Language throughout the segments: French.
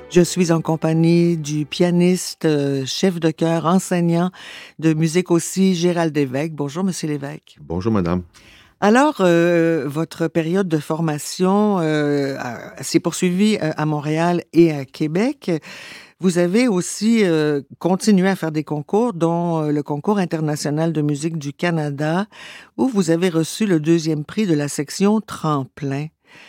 Je suis en compagnie du pianiste, chef de chœur, enseignant de musique aussi, Gérald Lévesque. Bonjour, Monsieur Lévesque. Bonjour, madame. Alors, votre période de formation s'est poursuivie à Montréal et à Québec. Vous avez aussi continué à faire des concours, dont le concours international de musique du Canada, où vous avez reçu le 2e prix de la section tremplin.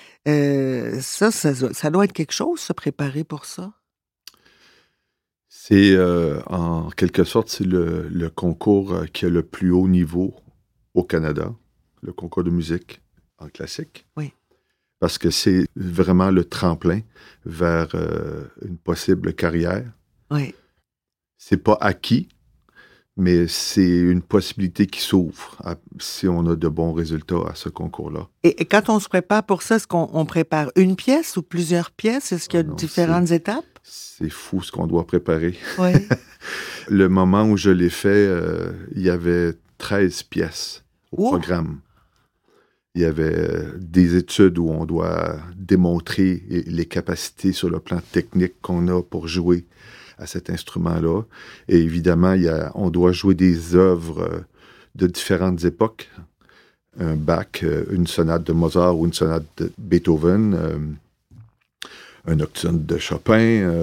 Ça doit être quelque chose, se préparer pour ça? C'est, en quelque sorte, c'est le concours qui a le plus haut niveau au Canada, le concours de musique en classique. Oui. Parce que c'est vraiment le tremplin vers une possible carrière. Oui. C'est pas acquis, mais c'est une possibilité qui s'ouvre si on a de bons résultats à ce concours-là. Et quand on se prépare pour ça, est-ce qu'on prépare une pièce ou plusieurs pièces? Est-ce qu'il y a Non, différentes étapes? C'est fou ce qu'on doit préparer. Oui. Le moment où je l'ai fait, il y avait 13 pièces au programme. Il y avait des études où on doit démontrer les capacités sur le plan technique qu'on a pour jouer à cet instrument-là. Et évidemment, on doit jouer des œuvres de différentes époques. Un Bach, une sonate de Mozart ou une sonate de Beethoven, un nocturne de Chopin,